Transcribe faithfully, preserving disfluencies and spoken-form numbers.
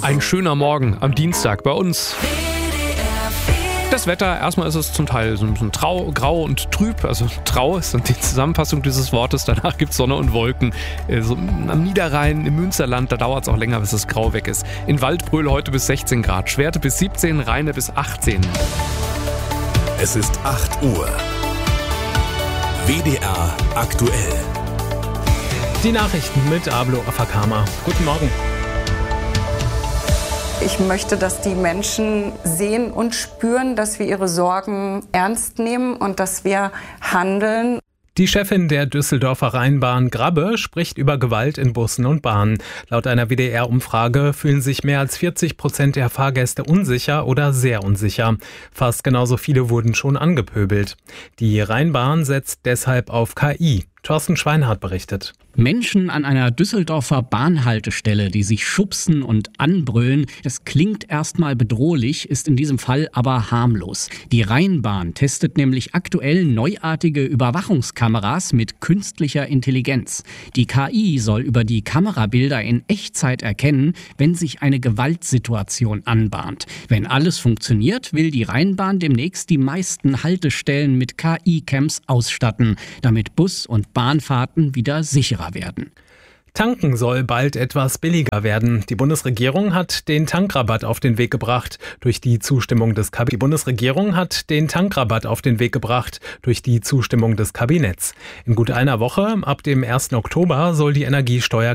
Ein schöner Morgen am Dienstag bei uns. Das Wetter, erstmal ist es zum Teil so ein bisschen trau, grau und trüb, also trau ist die Zusammenfassung dieses Wortes, danach gibt es Sonne und Wolken. So am Niederrhein, im Münsterland, da dauert es auch länger, bis das Grau weg ist. In Waldbröl heute bis sechzehn Grad, Schwerte bis siebzehn, Rheine bis achtzehn. Es ist acht Uhr. W D R aktuell. Die Nachrichten mit Ablo Afakama. Guten Morgen. Ich möchte, dass die Menschen sehen und spüren, dass wir ihre Sorgen ernst nehmen und dass wir handeln. Die Chefin der Düsseldorfer Rheinbahn Grabbe spricht über Gewalt in Bussen und Bahnen. Laut einer W D R-Umfrage fühlen sich mehr als vierzig Prozent der Fahrgäste unsicher oder sehr unsicher. Fast genauso viele wurden schon angepöbelt. Die Rheinbahn setzt deshalb auf K I. Thorsten Schweinhardt berichtet. Menschen an einer Düsseldorfer Bahnhaltestelle, die sich schubsen und anbrüllen, das klingt erstmal bedrohlich, ist in diesem Fall aber harmlos. Die Rheinbahn testet nämlich aktuell neuartige Überwachungskameras mit künstlicher Intelligenz. Die K I soll über die Kamerabilder in Echtzeit erkennen, wenn sich eine Gewaltsituation anbahnt. Wenn alles funktioniert, will die Rheinbahn demnächst die meisten Haltestellen mit K I-Cams ausstatten, damit Bus- und Bahnfahrten wieder sicherer werden. Tanken soll bald etwas billiger werden. Die Bundesregierung hat den Tankrabatt auf den Weg gebracht durch die Zustimmung des Kabinetts. Die Bundesregierung hat den Tankrabatt auf den Weg gebracht durch die Zustimmung des Kabinetts. In gut einer Woche, ab dem ersten Oktober, soll die Energiesteuer